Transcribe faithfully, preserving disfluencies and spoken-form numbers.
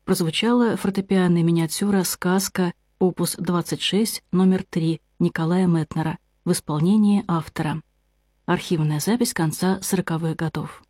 прозвучала фортепианная миниатюра «Сказка», опус двадцать шесть, номер три, Николая Мэтнера, в исполнении автора. Архивная запись конца сороковых годов.